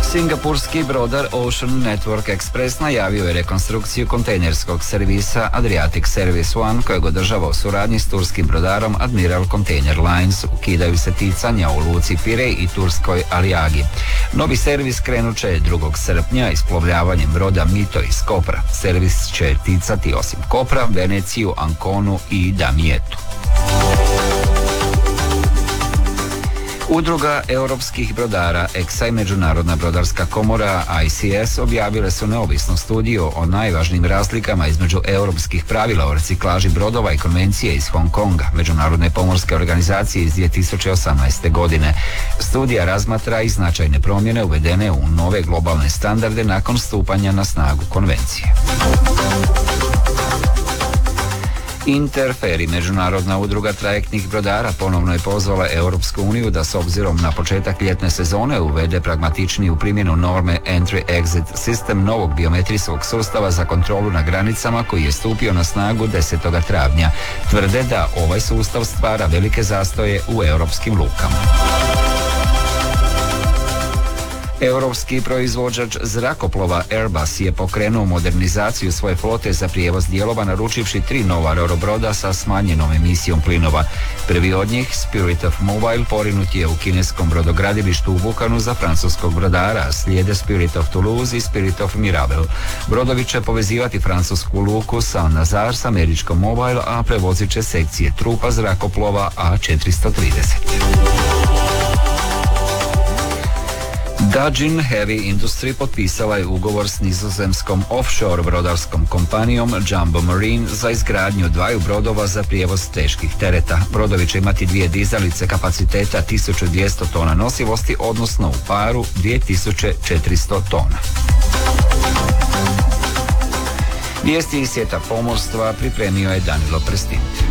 Singapurski brodar Ocean Network Express najavio je rekonstrukciju kontejnerskog servisa Adriatic Service One kojeg održava u suradnji s turskim brodarom Admiral Container Lines. Ukidaju se ticanja u luci Pirej i turskoj Alijagi. Novi servis krenut će 2. srpnja isplovljavanjem broda Mito iz Kopra. Servis će ticati osim Kopra, Veneciju, Anconu i Damietu. Udruga europskih brodara EXA i Međunarodna brodarska komora ICS objavile su neovisnu studiju o najvažnijim razlikama između europskih pravila o reciklaži brodova i konvencije iz Hong Konga, Međunarodne pomorske organizacije iz 2018. godine. Studija razmatra i značajne promjene uvedene u nove globalne standarde nakon stupanja na snagu konvencije. Interferi, međunarodna udruga trajektnih brodara, ponovno je pozvala Europsku uniju da s obzirom na početak ljetne sezone uvede pragmatičniju primjenu norme Entry-Exit System novog biometrijskog sustava za kontrolu na granicama koji je stupio na snagu 10. travnja. Tvrde da ovaj sustav stvara velike zastoje u europskim lukama. Europski proizvođač zrakoplova Airbus je pokrenuo modernizaciju svoje flote za prijevoz dijelova naručivši 3 nova rorobroda sa smanjenom emisijom plinova. Prvi od njih, Spirit of Mobile, porinut je u kineskom brodogradilištu u Vukanu za francuskog brodara, slijede Spirit of Toulouse i Spirit of Mirabel. Brodovi će povezivati francusku luku Saint-Nazaire s američkom Mobile, a prevozit će sekcije trupa zrakoplova A430. Dajin Heavy Industry potpisala je ugovor s nizozemskom offshore brodarskom kompanijom Jumbo Marine za izgradnju 2 brodova za prijevoz teških tereta. Brodovi će imati 2 dizalice kapaciteta 1200 tona nosivosti, odnosno u paru 2400 tona. Vijesti iz svijeta pomorstva pripremio je Danilo Prestin.